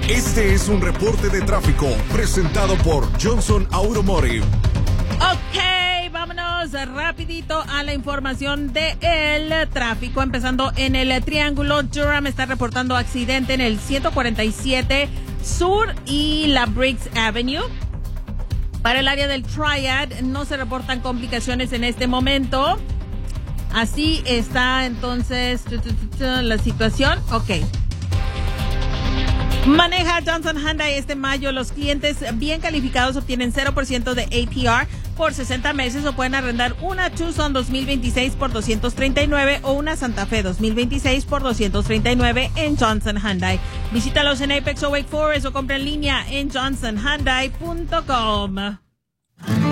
Este es un reporte de tráfico presentado por Johnson Automotive. Ok, vámonos rapidito a la información del tráfico. Empezando en el Triángulo, Durham está reportando accidente en el 147 Sur y la Briggs Avenue. Para el área del Triad no se reportan complicaciones en este momento. Así está entonces la situación. Ok. Maneja Johnson Hyundai este mayo. Los clientes bien calificados obtienen 0% de APR por 60 meses o pueden arrendar una Tucson 2026 por $239 o una Santa Fe 2026 por $239 en Johnson Hyundai. Visítalos en Apex o Wake Forest o compra en línea en johnsonhyundai.com.